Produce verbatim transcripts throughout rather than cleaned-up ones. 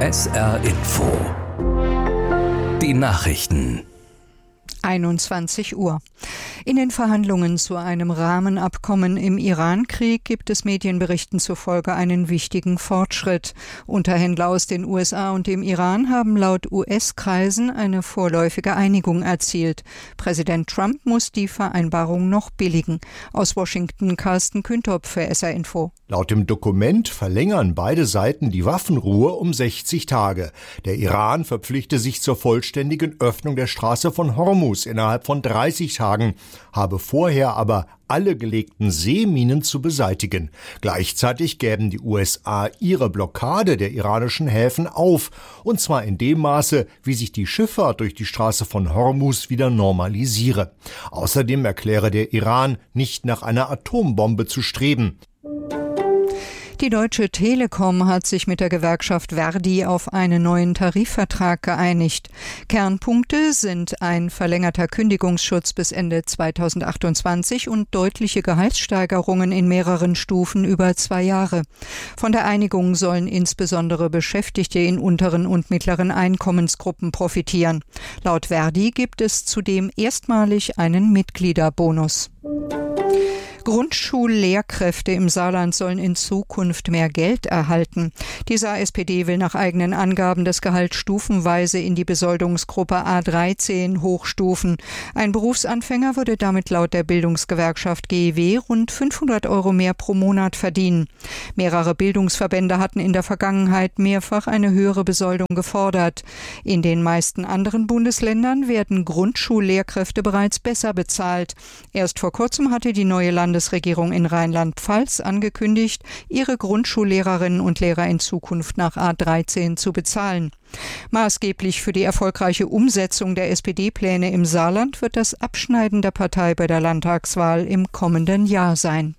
S R Info. Die Nachrichten. einundzwanzig Uhr. In den Verhandlungen zu einem Rahmenabkommen im Iran-Krieg gibt es Medienberichten zufolge einen wichtigen Fortschritt. Unterhändler aus den U S A und dem Iran haben laut U S-Kreisen eine vorläufige Einigung erzielt. Präsident Trump muss die Vereinbarung noch billigen. Aus Washington Carsten Küntop für S R Info. Laut dem Dokument verlängern beide Seiten die Waffenruhe um sechzig Tage. Der Iran verpflichte sich zur vollständigen Öffnung der Straße von Hormuz innerhalb von dreißig Tagen, habe vorher aber alle gelegten Seeminen zu beseitigen. Gleichzeitig gäben die U S A ihre Blockade der iranischen Häfen auf, und zwar in dem Maße, wie sich die Schifffahrt durch die Straße von Hormuz wieder normalisiere. Außerdem erkläre der Iran, nicht nach einer Atombombe zu streben. Die Deutsche Telekom hat sich mit der Gewerkschaft Verdi auf einen neuen Tarifvertrag geeinigt. Kernpunkte sind ein verlängerter Kündigungsschutz bis Ende zweitausendachtundzwanzig und deutliche Gehaltssteigerungen in mehreren Stufen über zwei Jahre. Von der Einigung sollen insbesondere Beschäftigte in unteren und mittleren Einkommensgruppen profitieren. Laut Verdi gibt es zudem erstmalig einen Mitgliederbonus. Grundschullehrkräfte im Saarland sollen in Zukunft mehr Geld erhalten. Die Saar S P D will nach eigenen Angaben das Gehalt stufenweise in die Besoldungsgruppe A dreizehn hochstufen. Ein Berufsanfänger würde damit laut der Bildungsgewerkschaft G E W rund fünfhundert Euro mehr pro Monat verdienen. Mehrere Bildungsverbände hatten in der Vergangenheit mehrfach eine höhere Besoldung gefordert. In den meisten anderen Bundesländern werden Grundschullehrkräfte bereits besser bezahlt. Erst vor kurzem hatte die neue Landes Landesregierung in Rheinland-Pfalz angekündigt, ihre Grundschullehrerinnen und Lehrer in Zukunft nach A dreizehn zu bezahlen. Maßgeblich für die erfolgreiche Umsetzung der S P D-Pläne im Saarland wird das Abschneiden der Partei bei der Landtagswahl im kommenden Jahr sein.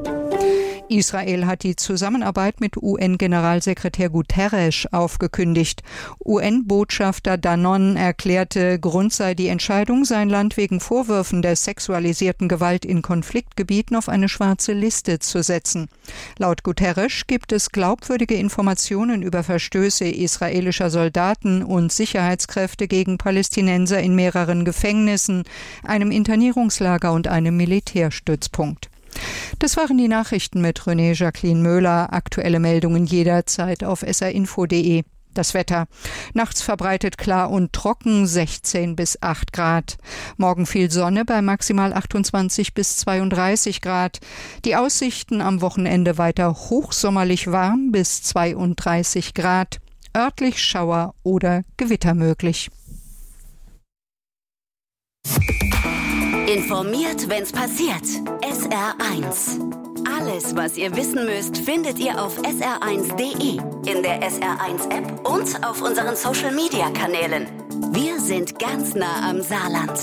Israel hat die Zusammenarbeit mit U N-Generalsekretär Guterres aufgekündigt. U N-Botschafter Danon erklärte, Grund sei die Entscheidung, sein Land wegen Vorwürfen der sexualisierten Gewalt in Konfliktgebieten auf eine schwarze Liste zu setzen. Laut Guterres gibt es glaubwürdige Informationen über Verstöße israelischer Soldaten und Sicherheitskräfte gegen Palästinenser in mehreren Gefängnissen, einem Internierungslager und einem Militärstützpunkt. Das waren die Nachrichten mit René Jacqueline Möhler. Aktuelle Meldungen jederzeit auf s r info punkt d e. Das Wetter. Nachts verbreitet klar und trocken, sechzehn bis acht Grad. Morgen viel Sonne bei maximal achtundzwanzig bis zweiunddreißig Grad. Die Aussichten am Wochenende weiter hochsommerlich warm bis zweiunddreißig Grad. Örtlich Schauer oder Gewitter möglich. Informiert, wenn's passiert. S R eins. Alles, was ihr wissen müsst, findet ihr auf s r eins punkt d e, in der S R eins App und auf unseren Social-Media-Kanälen. Wir sind ganz nah am Saarland.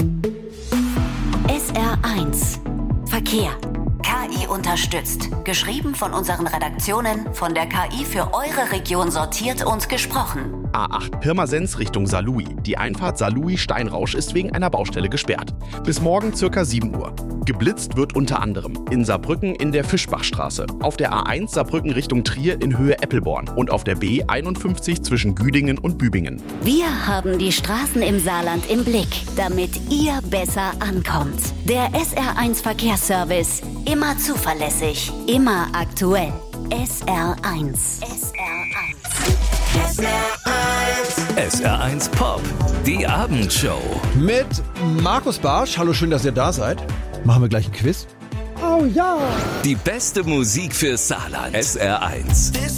S R eins. Verkehr. K I unterstützt. Geschrieben von unseren Redaktionen, von der K I für eure Region sortiert und gesprochen. A acht Pirmasens Richtung Saarlouis. Die Einfahrt Saarlouis-Steinrausch ist wegen einer Baustelle gesperrt. Bis morgen circa sieben Uhr. Geblitzt wird unter anderem in Saarbrücken in der Fischbachstraße, auf der A eins Saarbrücken Richtung Trier in Höhe Eppelborn und auf der B einundfünfzig zwischen Güdingen und Bübingen. Wir haben die Straßen im Saarland im Blick, damit ihr besser ankommt. Der S R eins Verkehrsservice. Immer zuverlässig, immer aktuell. S R eins. S R eins. S R eins. S R eins Pop. Die Abendshow. Mit Markus Barsch. Hallo, schön, dass ihr da seid. Machen wir gleich ein Quiz? Oh ja. Die beste Musik für Saarland. S R eins.